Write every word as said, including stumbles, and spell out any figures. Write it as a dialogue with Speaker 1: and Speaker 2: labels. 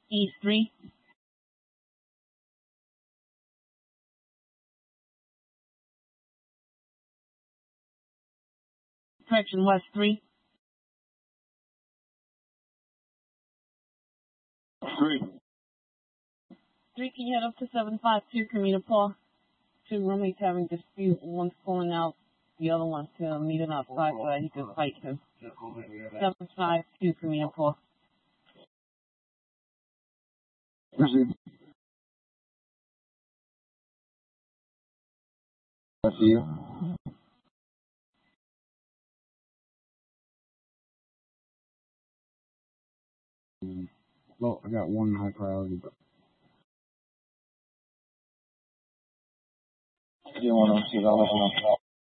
Speaker 1: East three. Correction, West three.
Speaker 2: Three.
Speaker 1: Three, can you head up to seven five two, Communipaw? Two roommates having dispute. One's pulling out the other one to meet him outside so that he can fight him. seven five two, Communipaw.
Speaker 2: Proceed. I see you. Well, I got one high priority, but you want to see that one?